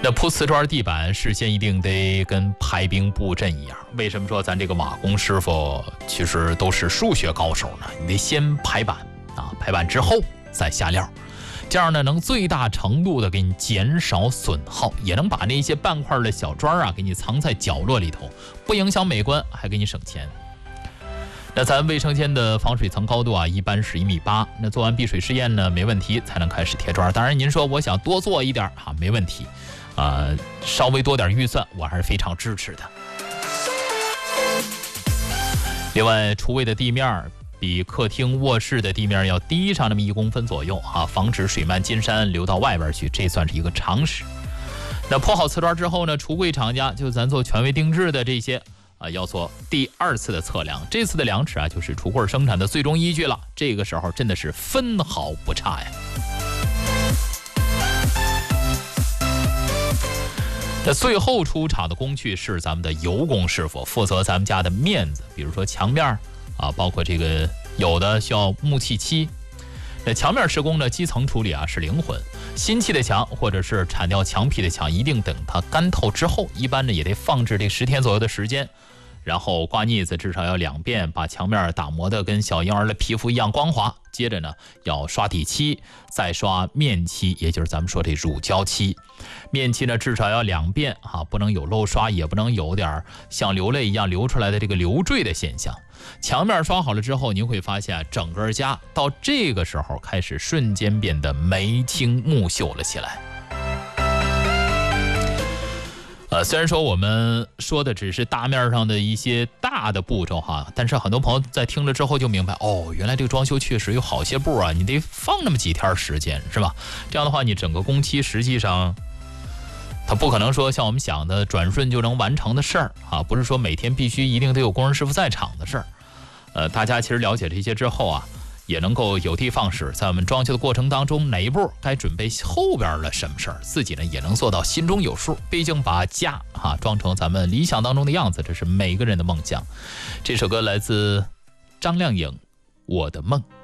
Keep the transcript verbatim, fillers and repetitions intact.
那铺瓷砖地板事先一定得跟排兵布阵一样。为什么说咱这个瓦工师傅其实都是数学高手呢？你得先排板啊，排板之后再下料，这样呢能最大程度的给你减少损耗，也能把那些半块的小砖啊给你藏在角落里头，不影响美观，还给你省钱。那咱卫生间的防水层高度啊，一般是一米八。那做完避水试验呢，没问题才能开始贴砖。当然，您说我想多做一点啊，没问题，啊、呃，稍微多点预算，我还是非常支持的。另外，厨卫的地面比客厅、卧室的地面要低上那么一公分左右啊，防止水漫金山流到外边去，这算是一个常识。那铺好瓷砖之后呢，橱柜厂家就咱做权威定制的这些。啊，要做第二次的测量，这次的量尺啊，就是橱柜生产的最终依据了。这个时候真的是分毫不差呀。那最后出场的工序是咱们的油工师傅，负责咱们家的面子，比如说墙面啊，包括这个有的需要木器漆。那墙面施工呢，基层处理啊是灵魂，新砌的墙或者是铲掉墙皮的墙，一定等它干透之后，一般呢也得放置这十天左右的时间，然后刮腻子至少要两遍，把墙面打磨的跟小婴儿的皮肤一样光滑。接着呢要刷底漆，再刷面漆，也就是咱们说这乳胶漆。面漆呢至少要两遍啊，不能有漏刷，也不能有点像流泪一样流出来的这个流坠的现象。墙面刷好了之后，您会发现整个家到这个时候开始瞬间变得眉清目秀了起来。呃，虽然说我们说的只是大面上的一些大的步骤哈，但是很多朋友在听了之后就明白，哦，原来这个装修确实有好些步啊，你得放那么几天时间，是吧？这样的话，你整个工期实际上它不可能说像我们想的转瞬就能完成的事儿啊，不是说每天必须一定得有工人师傅在场的事儿。呃，大家其实了解这些之后啊，也能够有的放矢，在我们装修的过程当中，哪一步该准备后边的什么事儿，自己呢也能做到心中有数。毕竟把家啊装成咱们理想当中的样子，这是每个人的梦想。这首歌来自张靓颖，《我的梦》。